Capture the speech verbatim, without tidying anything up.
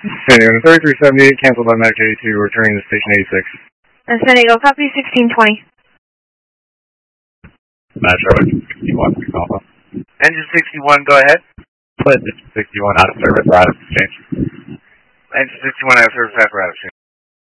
San Diego, thirty-three seventy-eight, canceled by Medic eighty-two, returning to station eighty-six. Uh, San Diego, copy sixteen twenty. Metro, engine sixty-one, Alpha. Engine sixty-one, go ahead. Split, engine sixty-one, out of service, out of exchange. Engine sixty-one, out of service, out of exchange.